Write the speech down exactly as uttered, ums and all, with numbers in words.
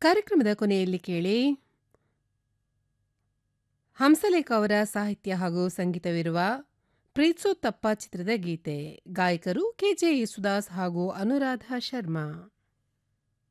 ಕಾರ್ಯಕ್ರಮದ ಕೊನೆಯಲ್ಲಿ ಕೇಳಿ ಹಂಸಲೇಖ ಅವರ ಸಾಹಿತ್ಯ ಹಾಗೂ ಸಂಗೀತವಿರುವ ಪ್ರೀತ್ಸೋ ತಪ್ಪ ಚಿತ್ರದ ಗೀತೆ. ಗಾಯಕರು ಕೆಜೆ ಯೇಸುದಾಸ್ ಹಾಗೂ ಅನುರಾಧ ಶರ್ಮಾ.